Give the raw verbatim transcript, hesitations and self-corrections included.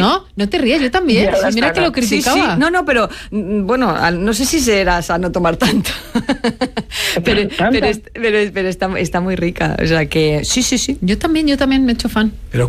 No, no te rías, yo también. Sí, mira que lo criticaba. Sí, sí. No, no, pero bueno, no sé si será sano tomar tanto. pero, pero, pero, pero está, está muy rica. O sea que sí, sí, sí. Yo también, yo también me he hecho fan. Pero